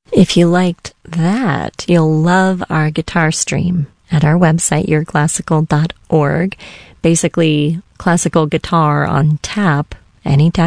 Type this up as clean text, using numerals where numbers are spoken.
If you liked that, you'll love our guitar stream at our website, yourclassical.org. Basically, classical guitar on tap anytime